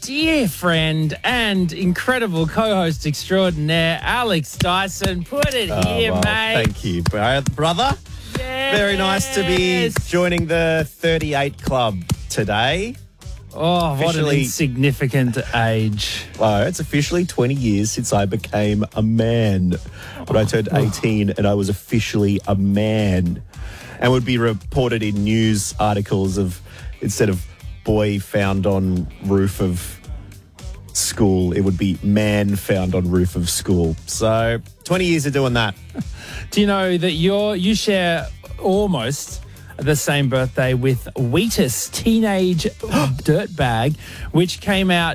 dear friend and incredible co-host extraordinaire, Alex Dyson. Put it here, well, mate. Thank you, brother. Yes. Very nice to be joining the 38 Club today. Oh, what an insignificant age. Well, it's officially 20 years since I became a man. When I turned 18 and I was officially a man. And would be reported in news articles of, instead of boy found on roof of school, it would be man found on roof of school. So 20 years of doing that. Do you know that you share almost the same birthday with Wheatus Teenage Dirtbag, which came out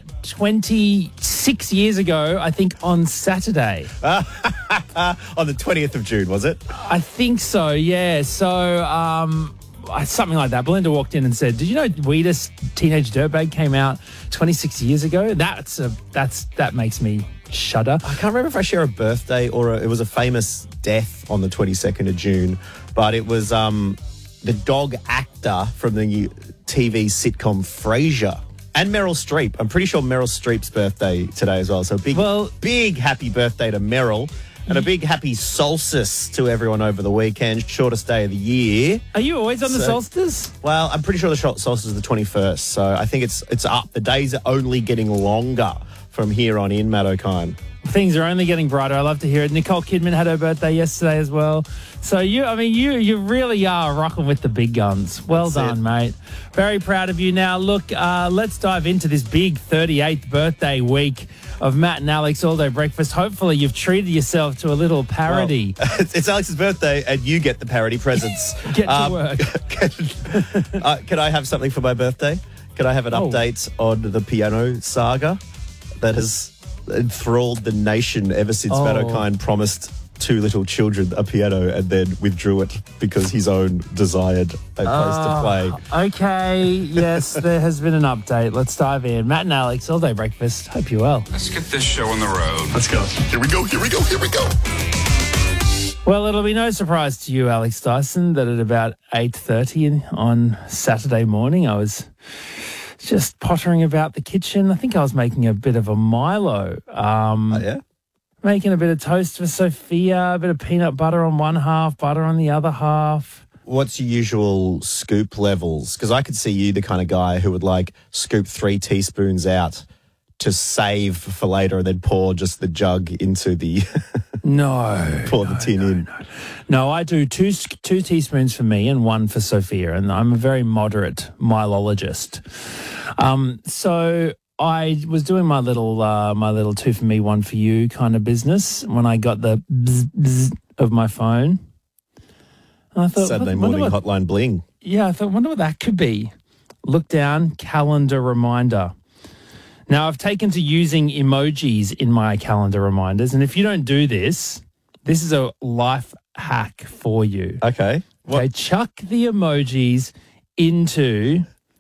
26 years ago, I think, on Saturday. On the 20th of June, was it? I think so, yeah. So, something like that. Belinda walked in and said, "Did you know Wheatus Teenage Dirtbag came out 26 years ago?" That makes me shudder. I can't remember if I share a birthday or it was a famous death on the 22nd of June, but it was the dog actor from the TV sitcom Frasier and Meryl Streep. I'm pretty sure Meryl Streep's birthday today as well. So big happy birthday to Meryl. And a big happy solstice to everyone over the weekend. Shortest day of the year. Are you always on the solstice? Well, I'm pretty sure the solstice is the 21st. So I think it's up. The days are only getting longer from here on in, Matt O'Kine. Things are only getting brighter. I love to hear it. Nicole Kidman had her birthday yesterday as well. So you really are rocking with the big guns. Well done, mate. Very proud of you. Now, look, let's dive into this big 38th birthday week of Matt and Alex All Day Breakfast. Hopefully you've treated yourself to a little parody. Well, it's Alex's birthday and you get the parody presents. Get to work. Can I have something for my birthday? Can I have an update on the piano saga that has enthralled the nation ever since Matt O'Kine promised two little children a piano and then withdrew it because his own desired a place to play? Okay, yes, there has been an update. Let's dive in. Matt and Alex, All Day Breakfast. Hope you're well. Let's get this show on the road. Let's go. Here we go. Well, it'll be no surprise to you, Alex Dyson, that at about 8:30 on Saturday morning, I was just pottering about the kitchen. I think I was making a bit of a Milo. Yeah? Making a bit of toast for Sophia, a bit of peanut butter on one half, butter on the other half. What's your usual scoop levels? Because I could see you the kind of guy who would scoop 3 teaspoons out to save for later and then pour just the jug into the... pour the tin in. No, I do two teaspoons for me and 1 for Sophia, and I'm a very moderate Milologist. So I was doing my little 2 for me, 1 for you kind of business when I got the bzz, bzz of my phone. And I thought, Saturday morning hotline bling. Yeah, I thought, wonder what that could be. Look down, calendar reminder. Now, I've taken to using emojis in my calendar reminders, and if you don't do this, this is a life hack for you. Okay. Okay, chuck the emojis into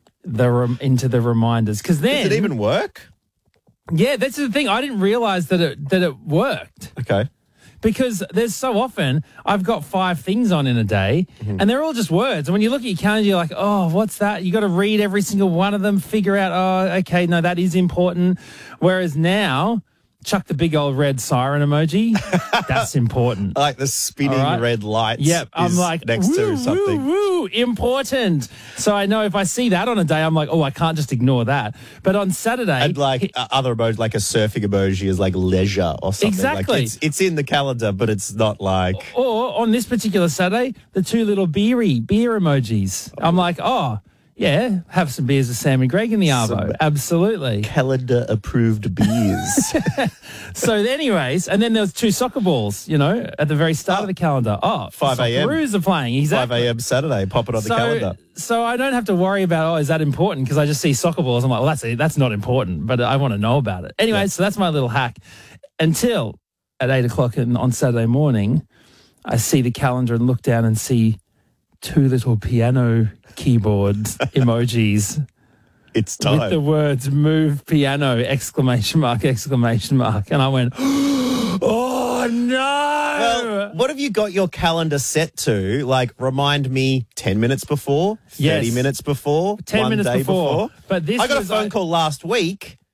the reminders, because then... Does it even work? Yeah, that's the thing. I didn't realise that it worked. Okay. Because there's so often I've got 5 things on in a day and they're all just words. And when you look at your calendar, you're like, oh, what's that? You got to read every single one of them, figure out, oh, okay, no, that is important. Whereas now, chuck the big old red siren emoji. That's important. I like the spinning red lights. Yep, I'm like, next to something. Woo, important. So I know if I see that on a day, I'm like, oh, I can't just ignore that. But on Saturday... And other emojis, like a surfing emoji is like leisure or something. Exactly. Like it's in the calendar, but it's not like... Or on this particular Saturday, the 2 little beer emojis. I'm like, oh... Yeah, have some beers with Sam and Greg in the Arvo. Absolutely. Calendar-approved beers. So anyways, and then there was 2 soccer balls, at the very start of the calendar. Oh, 5 a.m. Socceroos are playing, exactly. 5 a.m. Saturday, pop it on the calendar. So I don't have to worry about, is that important? Because I just see soccer balls. I'm like, well, that's not important, but I want to know about it. Anyway, So that's my little hack. Until at 8 o'clock on Saturday morning, I see the calendar and look down and see 2 little piano keyboard emojis. It's time. With the words "move piano!" ! And I went, oh no! Well, what have you got your calendar set to? Like, remind me 10 minutes before, 30 minutes before, 10 1 minutes day before. But this I got a phone call last week